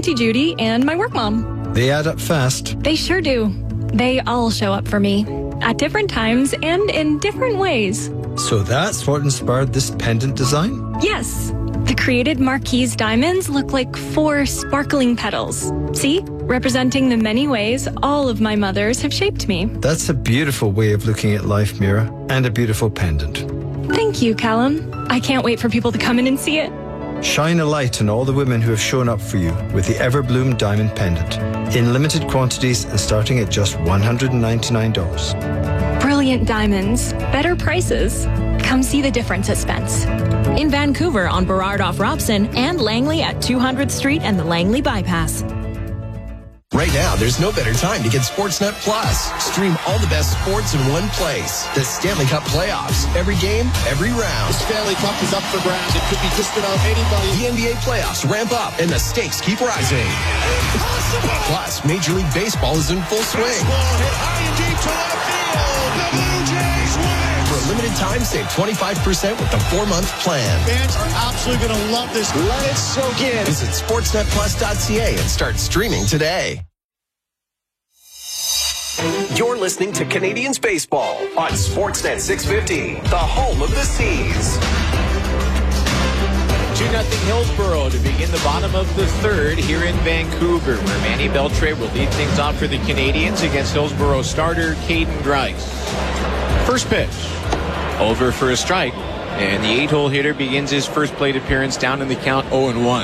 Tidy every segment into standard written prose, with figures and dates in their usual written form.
Auntie Judy, and my work mom. They add up fast. They sure do. They all show up for me at different times and in different ways. So that's what inspired this pendant design? Yes. The created Marquise diamonds look like 4 sparkling petals. See? Representing the many ways all of my mothers have shaped me. That's a beautiful way of looking at life, Mira, and a beautiful pendant. Thank you, Callum. I can't wait for people to come in and see it. Shine a light on all the women who have shown up for you with the Everbloom Diamond Pendant in limited quantities and starting at just $199. Brilliant diamonds, better prices. Come see the difference at Spence. In Vancouver on Burrard off Robson and Langley at 200th Street and the Langley Bypass. Right now, there's no better time to get Sportsnet Plus. Stream all the best sports in one place. The Stanley Cup playoffs. Every game, every round. The Stanley Cup is up for grabs. It could be just about anybody. The NBA playoffs ramp up and the stakes keep rising. Impossible! Plus, Major League Baseball is in full swing. Hit high and deep to left field. The Blue Jays win. For a limited time, save 25% with the 4-month plan. Fans are absolutely going to love this. Let it soak in. Visit sportsnetplus.ca and start streaming today. You're listening to Canadians Baseball on Sportsnet 650, the home of the Seas. 2-0 Hillsborough to begin the bottom of the third here in Vancouver, where Manny Beltre will lead things off for the Canadians against Hillsborough starter Caden Grice. First pitch, over for a strike, and the 8-hole hitter begins his first plate appearance down in the count 0-1.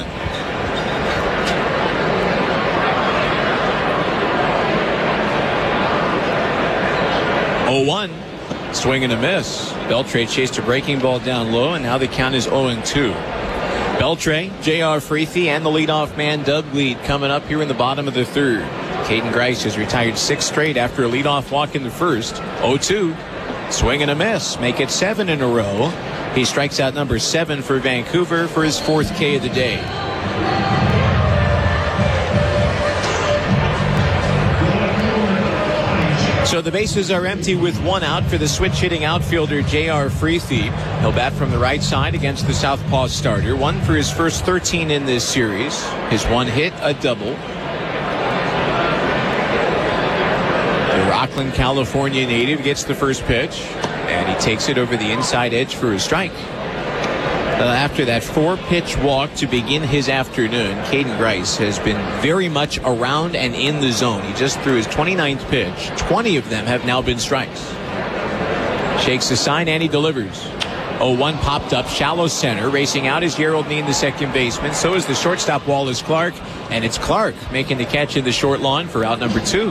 0-1. Swing and a miss. Beltre chased a breaking ball down low, and now the count is 0-2. Beltre, J.R. Freethy, and the leadoff man Doug Gleed coming up here in the bottom of the third. Caden Grice has retired 6 straight after a leadoff walk in the first. 0-2. Swing and a miss. Make it 7 in a row. He strikes out number 7 for Vancouver for his 4th K of the day. So the bases are empty with 1 out for the switch-hitting outfielder J.R. Freethy. He'll bat from the right side against the southpaw starter. 1 for his first 13 in this series. His 1 hit, a double. The Rockland, California native gets the first pitch, and he takes it over the inside edge for a strike. After that 4-pitch walk to begin his afternoon, Caden Grice has been very much around and in the zone. He just threw his 29th pitch. 20 of them have now been strikes. Shakes the sign and he delivers. 0-1 popped up, shallow center. Racing out is Gerald Nean, the second baseman. So is the shortstop Wallace Clark. And it's Clark making the catch in the short lawn for out number 2.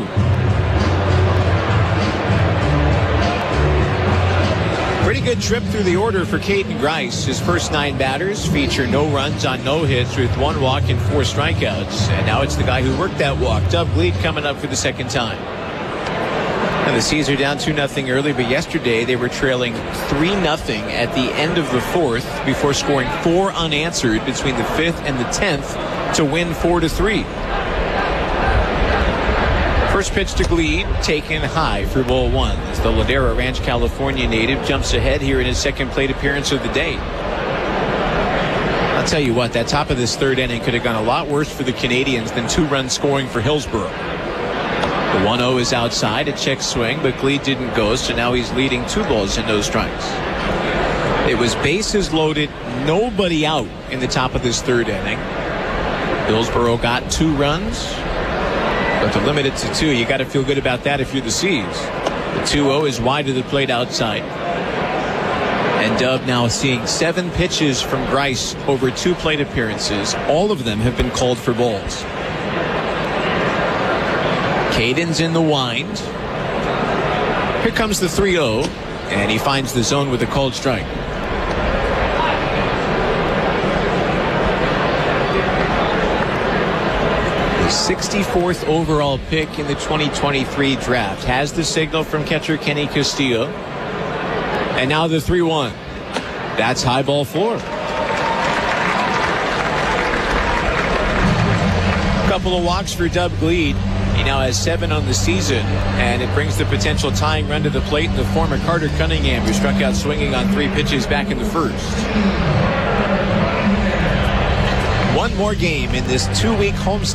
Pretty good trip through the order for Caden Grice. His first 9 batters feature no runs on no hits with 1 walk and 4 strikeouts. And now it's the guy who worked that walk, Doug Gleed, coming up for the second time. And the Seas are down 2-0 early, but yesterday they were trailing 3-0 at the end of the 4th before scoring 4 unanswered between the 5th and the 10th to win 4-3. First pitch to Gleed, taken high for ball 1 as the Ladera Ranch, California native jumps ahead here in his second plate appearance of the day. I'll tell you what, that top of this third inning could have gone a lot worse for the Canadians than 2-run scoring for Hillsborough. The 1-0 is outside, a check swing, but Gleed didn't go, so now he's leading 2 balls and no strikes. It was bases loaded, nobody out in the top of this third inning. Hillsborough got 2 runs. But to limit it to 2, you got to feel good about that if you're the Seas. The 2-0 is wide of the plate outside. And Dub now seeing 7 pitches from Grice over 2 plate appearances. All of them have been called for balls. Caden's in the wind. Here comes the 3-0, and he finds the zone with a called strike. The 64th overall pick in the 2023 draft has the signal from catcher Kenny Castillo. And now the 3-1. That's high ball 4. Couple of walks for Dub Gleed. He now has 7 on the season, and it brings the potential tying run to the plate in the form of Carter Cunningham, who struck out swinging on 3 pitches back in the first. One more game in this 2-week homestand.